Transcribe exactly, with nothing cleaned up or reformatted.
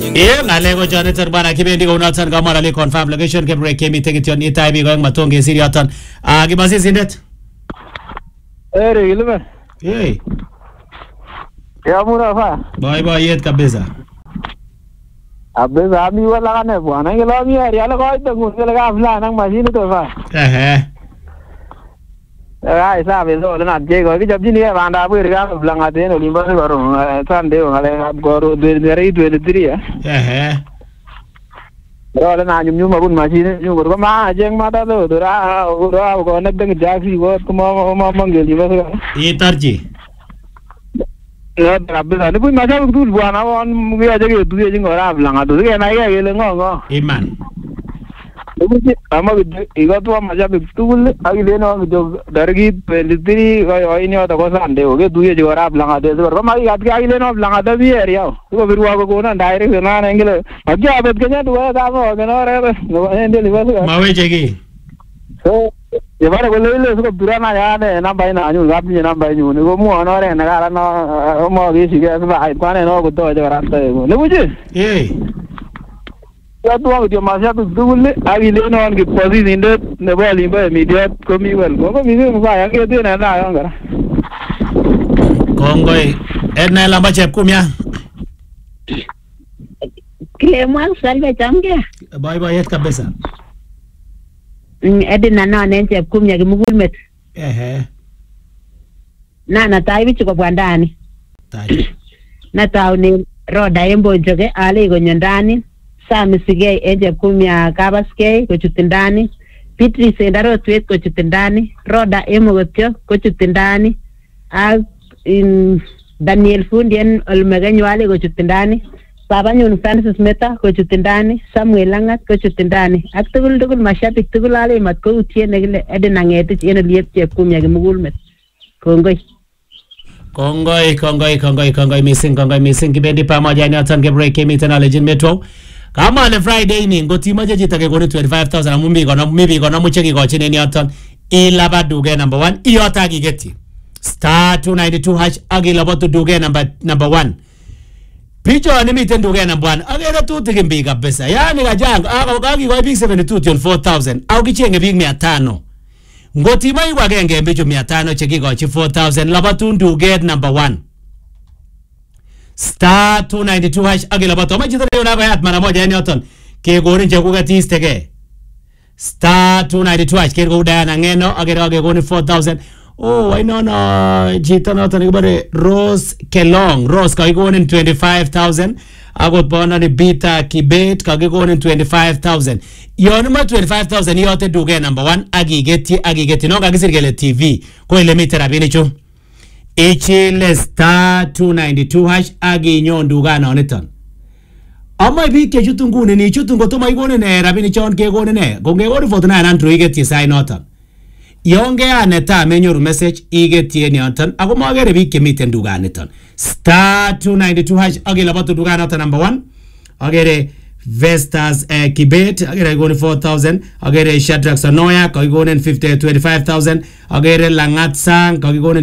Eh, ngale ko Jonathan bana kibendi ko unatan ka mara le confirm location ke break kemi take it on itai bi ko matonge siriatan. Ah, gibasi sindet. Eh, regile. Eh. Ya mura fa. Bye bye yet kabisa. Abbe ami wala kane bwana ngelo mi ari ala ko ito ngule ka afla nang machine to fa. Eh eh. Ai sa be so na je ko ki jab jini ka banda bu ri ka blanga de no limba se baro sande o ngale ab goro de de de de ya. Eh eh. Ro la na nyum nyum abun machine nyum ko ma jeng ma ta do ra ra ko na deng jaksi ko ko ma ma mangel limba se. E tarji. Ya abbe sa ne bu ma sa bu bwana on mu ya je ke du je ngora blanga do ke na ya ke le ngo ngo. Iman. Buji ama iga tu ama jabe betul agi leno jo dargi pelitri ko ini ada ko sande oge duye jo ara blanga de so ma igi agi agi leno blanga da bi area ko birwa ko na direct na ngile agi abet kenya duwa da mo no re no ende liba Ma we jegi. so ye bare ko le so durana ya ne na bai na nyu gabi na bai nyu ni ko mo no re na gara no mo gi sige ba ai kwane no ko to jo rasta ne buji Eh. Ya tu aku dia masih aku dulu lagi leno an ke posisi ini ne bali ba media komi wel ko mi ni ba yang ke tu na na yang gara Kongoi. Edna lamba chep kumya. Clement salve chamge. Bye bye yet kabisa. Edina na ne chep kumya ki mugulmet. Eh eh. Na na tai bichu ko bwandani. Tai. Na tau ni roda embo joge ale go nyandani. Sami sige eje kumya kabaske ko chutindani. Pitri sendaro tweet ko chutindani. Roda emo gotyo ko chutindani. Al in Daniel Fundien olmeganyo ale ko chutindani. Baba nyun Francis Meta ko chutindani. Samuel Langat ko chutindani. Ak tugul tugul mashabik tugul ale mat ko utie negle edena ngeti ene liep che kumya ge mugulmet. Kongoi. Kongoi, kongoi, kongoi, kongoi missing, kongoi missing kibendi pamoja ni atan ke break kemi tena legend metro. Kama le Friday ni ngoti maje jitake koni twenty-five thousand mumbi kono mumbi kono mucheki ko chini ni atan ila baduge number one iyo tagi geti star two ninety-two hash agila botu duge number number one picho ni miten duge number one agera tu tikimbi kabisa yani kajanga aga kagi ko big seventy-two tion four thousand au kichenge big mia tano ngoti mai kwa genge mbicho mia tano cheki ko chi four thousand labatu duge number one star two ninety-two hash agila bato majita leo na bayat mara moja yani oton ke gorin che kuga tistege star two ninety-two hash ke go da na ngeno agera ge goni four thousand. Oh I know no jita na oton ibare Rose Kelong Rose ka goni twenty-five thousand agot bona ni Bita Kibet ka goni twenty-five thousand yoni ma twenty-five thousand yote duge number one agigeti agigeti no kagisirgele T V ko ile mitera bini chu Ichile star two ninety-two hash agi nyondu gana oneton. Ama ibi ke chutu ngune ni chutu ngoto ma igone ne rabini chon ke gone ne. Gonge gone forty-nine and three get sign otan. Yonge aneta menyoru message iget ye ni otan. Ako ma gere bi ke miten duga neton. Star two ninety-two hash agi labatu duga otan number one. Agere Vestas uh, Kibet agere gone four thousand. Agere Shadrach Sonoya ko gone fifty twenty-five thousand. Agere Langat Sang ko gone